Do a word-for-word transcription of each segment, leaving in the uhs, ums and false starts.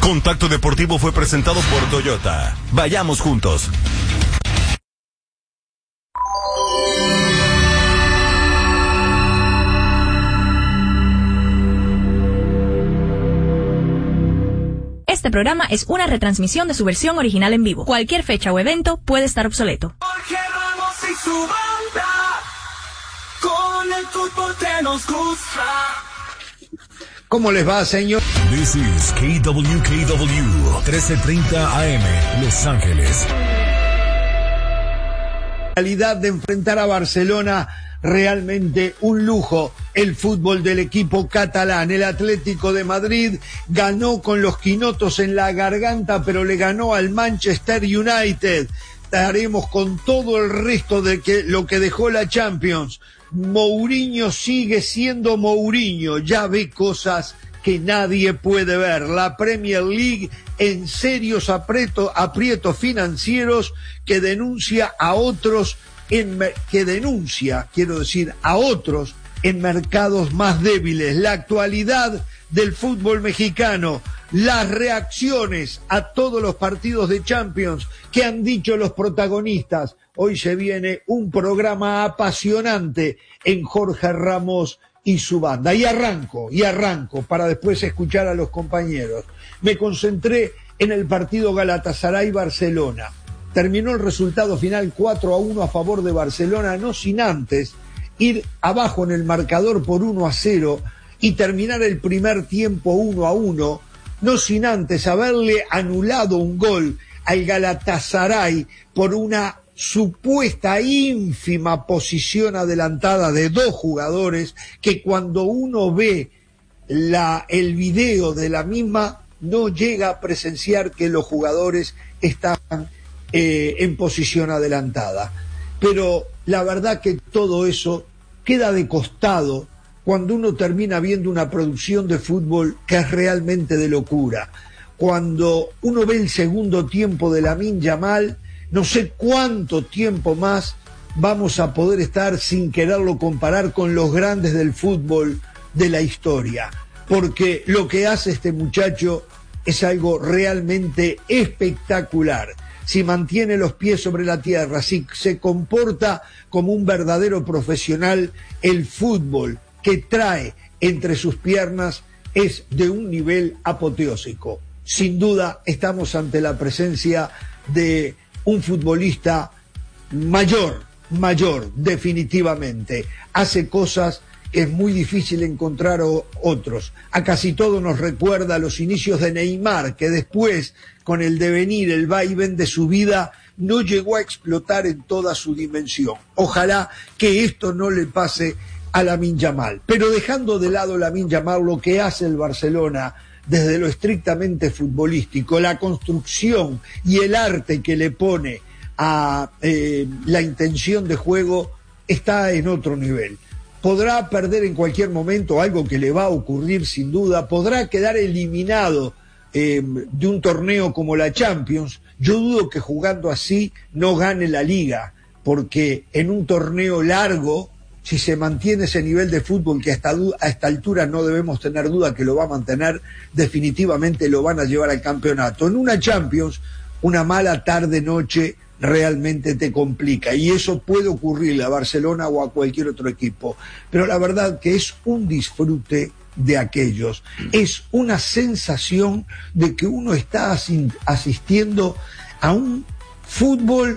Contacto Deportivo fue presentado por Toyota. Vayamos juntos. Este programa es una retransmisión de su versión original en vivo. Cualquier fecha o evento puede estar obsoleto. Jorge Ramos y su banda, con el fútbol que nos gusta. ¿Cómo les va, señor? This is K W K W, trece treinta A M, Los Ángeles. La realidad de enfrentar a Barcelona, realmente un lujo. El fútbol del equipo catalán, el Atlético de Madrid ganó con los quinotos en la garganta, pero le ganó al Manchester United. Estaremos con todo el resto de que, lo que dejó la Champions. Mourinho sigue siendo Mourinho, ya ve cosas que nadie puede ver. La Premier League en serios aprietos, aprietos financieros que denuncia a otros en, que denuncia, quiero decir, a otros en mercados más débiles. La actualidad del fútbol mexicano, las reacciones a todos los partidos de Champions que han dicho los protagonistas. Hoy se viene un programa apasionante en Jorge Ramos y su banda. Y arranco, y arranco, para después escuchar a los compañeros. Me concentré en el partido Galatasaray-Barcelona. Terminó el resultado final cuatro a uno a favor de Barcelona, no sin antes ir abajo en el marcador por uno a cero y terminar el primer tiempo uno a uno, no sin antes haberle anulado un gol al Galatasaray por una supuesta ínfima posición adelantada de dos jugadores que cuando uno ve la, el video de la misma no llega a presenciar que los jugadores estaban eh, en posición adelantada. Pero la verdad que todo eso queda de costado cuando uno termina viendo una producción de fútbol que es realmente de locura. Cuando uno ve el segundo tiempo de Lamine Yamal, no sé cuánto tiempo más vamos a poder estar sin quererlo comparar con los grandes del fútbol de la historia, porque lo que hace este muchacho es algo realmente espectacular. Si mantiene los pies sobre la tierra, si se comporta como un verdadero profesional, el fútbol que trae entre sus piernas es de un nivel apoteósico. Sin duda estamos ante la presencia de un futbolista mayor, mayor, definitivamente. Hace cosas que es muy difícil encontrar o, otros. A casi todo nos recuerda a los inicios de Neymar, que después, con el devenir, el vaivén de su vida, no llegó a explotar en toda su dimensión. Ojalá que esto no le pase a Lamine Yamal. Pero dejando de lado Lamine Yamal, lo que hace el Barcelona desde lo estrictamente futbolístico, la construcción y el arte que le pone a eh, la intención de juego está en otro nivel. Podrá perder en cualquier momento, algo que le va a ocurrir sin duda, podrá quedar eliminado eh, de un torneo como la Champions. Yo dudo que jugando así no gane la Liga, porque en un torneo largo, si se mantiene ese nivel de fútbol que hasta a esta altura no debemos tener duda que lo va a mantener, definitivamente lo van a llevar al campeonato. En una Champions, una mala tarde-noche realmente te complica, y eso puede ocurrirle a Barcelona o a cualquier otro equipo. Pero la verdad que es un disfrute de aquellos, es una sensación de que uno está asistiendo a un fútbol,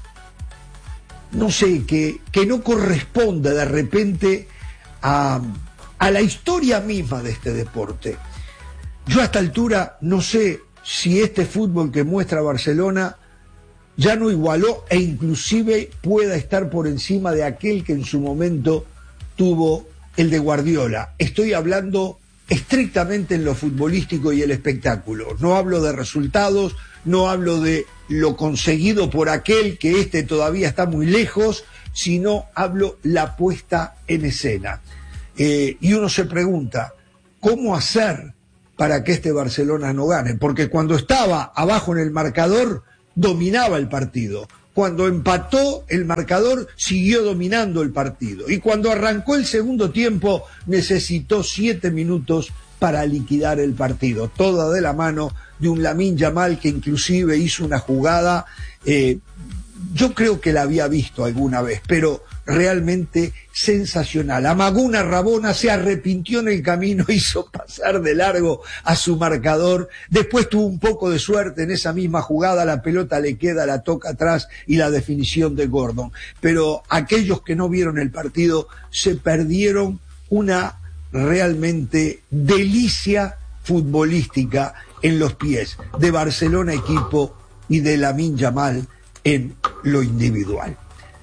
no sé, que, que no corresponde de repente a, a la historia misma de este deporte. Yo a esta altura no sé si este fútbol que muestra Barcelona ya no igualó e inclusive pueda estar por encima de aquel que en su momento tuvo el de Guardiola. Estoy hablando estrictamente en lo futbolístico y el espectáculo. No hablo de resultados, no hablo de lo conseguido por aquel, que este todavía está muy lejos, sino hablo la puesta en escena. Eh, y uno se pregunta, ¿cómo hacer para que este Barcelona no gane? Porque cuando estaba abajo en el marcador, dominaba el partido. Cuando empató el marcador, siguió dominando el partido. Y cuando arrancó el segundo tiempo, necesitó siete minutos para liquidar el partido. Toda de la mano de un Lamine Yamal que inclusive hizo una jugada, eh, yo creo que la había visto alguna vez, pero realmente sensacional. Amagó una rabona, se arrepintió en el camino, hizo pasar de largo a su marcador, después tuvo un poco de suerte en esa misma jugada, la pelota le queda, la toca atrás y la definición de Gordon. Pero aquellos que no vieron el partido se perdieron una realmente delicia futbolística en los pies de Barcelona equipo y de Lamine Yamal en lo individual.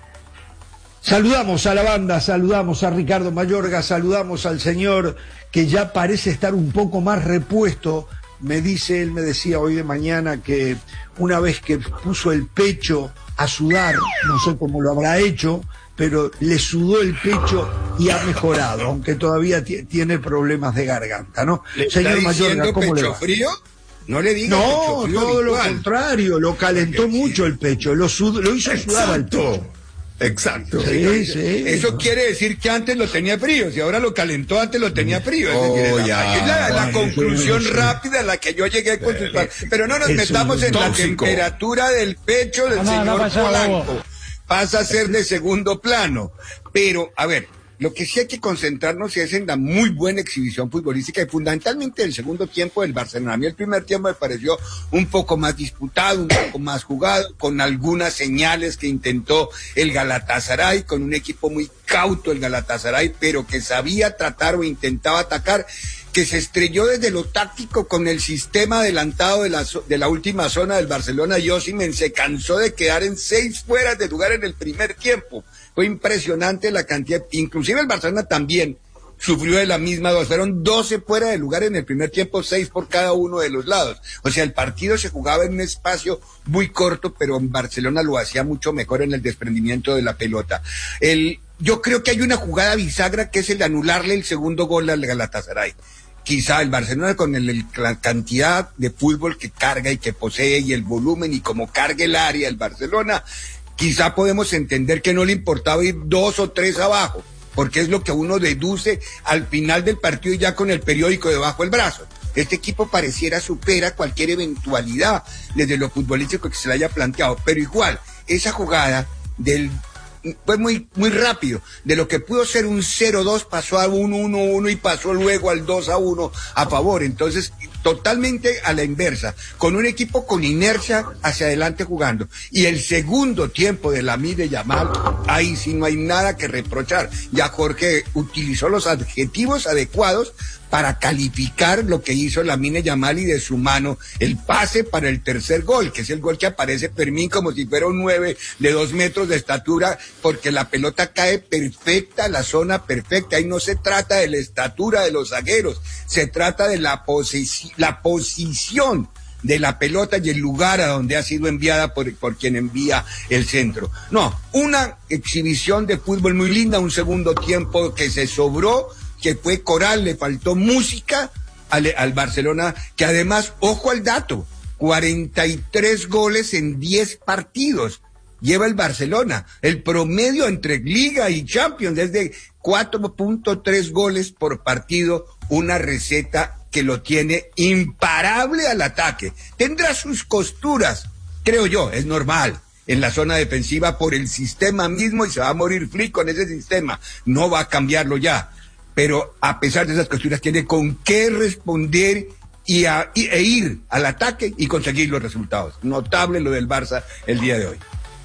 Saludamos a la banda, saludamos a Ricardo Mayorga, saludamos al señor que ya parece estar un poco más repuesto. Me dice, él me decía hoy de mañana que una vez que puso el pecho a sudar, no sé cómo lo habrá hecho, pero le sudó el pecho y ha mejorado, aunque todavía t- tiene problemas de garganta, ¿no? ¿Le Señor está Mayorga, ¿cómo le pecho va? frío? No le diga No, pecho frío todo habitual. lo contrario, lo calentó Porque- mucho el pecho, lo, sud- lo hizo sudar al pecho. Exacto. Sí, sí. Eso quiere decir que antes lo tenía frío, si ahora lo calentó, antes lo tenía frío. Es, decir, Oh, la, ya. es la, la Ay, conclusión sí, sí. rápida a la que yo llegué con sus palabras. Pero no nos Eso metamos es en la tóxico. temperatura del pecho del No, no, no señor pasa, Polanco. bobo. Pasa a ser de segundo plano. Pero, a ver, lo que sí hay que concentrarnos es en la muy buena exhibición futbolística y fundamentalmente el segundo tiempo del Barcelona. A mí el primer tiempo me pareció un poco más disputado, un poco más jugado, con algunas señales que intentó el Galatasaray, con un equipo muy cauto el Galatasaray, pero que sabía tratar o intentaba atacar, que se estrelló desde lo táctico con el sistema adelantado de la, de la última zona del Barcelona. Osimhen se cansó de quedar en seis fueras de lugar en el primer tiempo. Fue impresionante la cantidad, inclusive el Barcelona también sufrió de la misma dos, fueron doce fuera de lugar en el primer tiempo, seis por cada uno de los lados. O sea, el partido se jugaba en un espacio muy corto, pero en Barcelona lo hacía mucho mejor en el desprendimiento de la pelota. El, yo creo que hay una jugada bisagra que es el anularle el segundo gol al Galatasaray. Quizá el Barcelona con el, el, la cantidad de fútbol que carga y que posee y el volumen y como carga el área el Barcelona, quizá podemos entender que no le importaba ir dos o tres abajo, porque es lo que uno deduce al final del partido y ya con el periódico debajo del brazo. Este equipo pareciera supera cualquier eventualidad desde lo futbolístico que se le haya planteado, pero igual, esa jugada del fue muy muy rápido, de lo que pudo ser un cero dos pasó a un uno uno y pasó luego al dos a uno a favor, entonces totalmente a la inversa, con un equipo con inercia hacia adelante jugando, y el segundo tiempo de Lamine Yamal, ahí sí no hay nada que reprochar, ya Jorge utilizó los adjetivos adecuados para calificar lo que hizo Lamine Yamal y de su mano el pase para el tercer gol, que es el gol que aparece Fermín como si fuera un nueve de dos metros de estatura, porque la pelota cae perfecta, la zona perfecta, ahí no se trata de la estatura de los zagueros, se trata de la, posi- la posición de la pelota y el lugar a donde ha sido enviada por, por quien envía el centro. No, una exhibición de fútbol muy linda, un segundo tiempo que se sobró, que fue coral, le faltó música al, al Barcelona, que además, ojo al dato, cuarenta y tres goles en diez partidos lleva el Barcelona. El promedio entre Liga y Champions es de cuatro punto tres goles por partido, una receta que lo tiene imparable al ataque. Tendrá sus costuras, creo yo, es normal, en la zona defensiva por el sistema mismo, y se va a morir Flick con ese sistema, no va a cambiarlo ya. Pero a pesar de esas costuras tiene con qué responder y, a, y e ir al ataque y conseguir los resultados. Notable lo del Barça el día de hoy.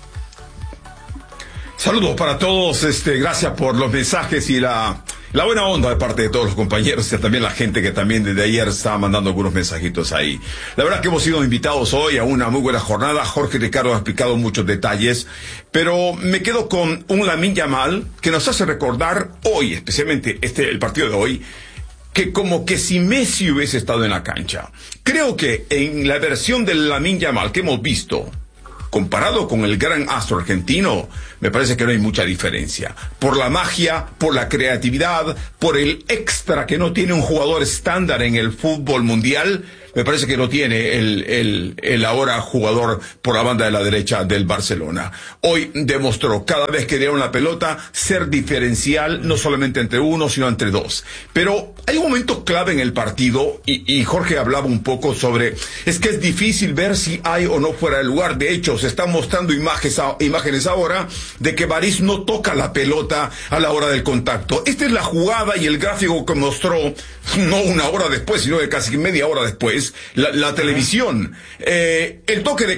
Saludos para todos, este, gracias por los mensajes y la, la buena onda de parte de todos los compañeros y también la gente que también desde ayer está mandando algunos mensajitos ahí. La verdad que hemos sido invitados hoy a una muy buena jornada. Jorge y Ricardo han explicado muchos detalles, pero me quedo con un Lamine Yamal que nos hace recordar hoy, especialmente este, el partido de hoy, que como que si Messi hubiese estado en la cancha. Creo que en la versión del Lamine Yamal que hemos visto, comparado con el gran astro argentino, me parece que no hay mucha diferencia. Por la magia, por la creatividad, por el extra que no tiene un jugador estándar en el fútbol mundial, me parece que lo tiene el, el, el ahora jugador por la banda de la derecha del Barcelona. Hoy demostró cada vez que dieron la pelota ser diferencial, no solamente entre uno, sino entre dos. Pero hay un momento clave en el partido, y, y Jorge hablaba un poco sobre, es que es difícil ver si hay o no fuera de lugar. De hecho, se están mostrando imágenes, imágenes ahora de que Baris no toca la pelota a la hora del contacto. Esta es la jugada y el gráfico que mostró, no una hora después, sino de casi media hora después, la, la televisión. Eh, el toque de